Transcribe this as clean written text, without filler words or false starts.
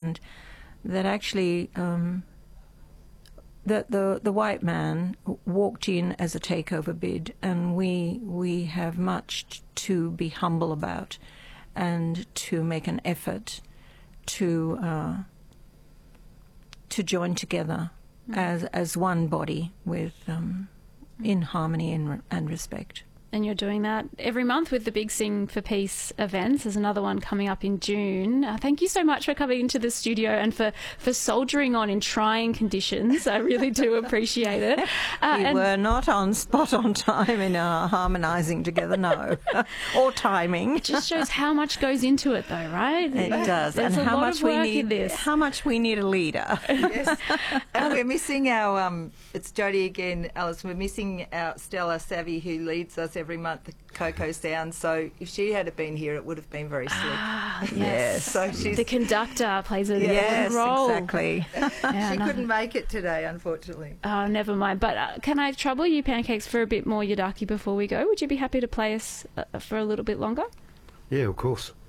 understand that actually that the white man walked in as a takeover bid, and we have much to be humble about and to make an effort to join together as one body with in harmony and respect. And you're doing that every month with the Big Sing for Peace events. There's another one coming up in June. Thank you so much for coming into the studio and for soldiering on in trying conditions. I really do appreciate it. We were not on spot on time in our harmonising together, no. Or timing. It just shows how much goes into it, though, right? It does. There's and a how lot much of work we need in this. How much we need a leader. Yes. And we're missing our, it's Jodie again, Alice, we're missing our Stella Savvy, who leads us every month, the Coco Sound. So if she had been here, it would have been very slick. Yes. So she's, the conductor plays a Yes, role. exactly. she couldn't make it today, unfortunately. Oh, never mind. But can I trouble you, Pancakes, for a bit more Yidaki before we go? Would you be happy to play us for a little bit longer? Yeah, of course.